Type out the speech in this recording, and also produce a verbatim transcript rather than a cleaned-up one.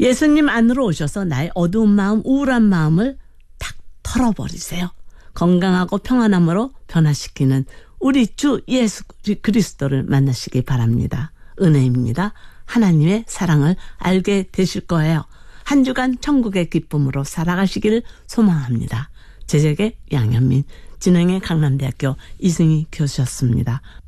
예수님 안으로 오셔서 나의 어두운 마음, 우울한 마음을 탁 털어버리세요. 건강하고 평안함으로 변화시키는 우리 주 예수 그리스도를 만나시기 바랍니다. 은혜입니다. 하나님의 사랑을 알게 되실 거예요. 한 주간 천국의 기쁨으로 살아가시기를 소망합니다. 제작의 양현민, 진행의 강남대학교 이승희 교수였습니다.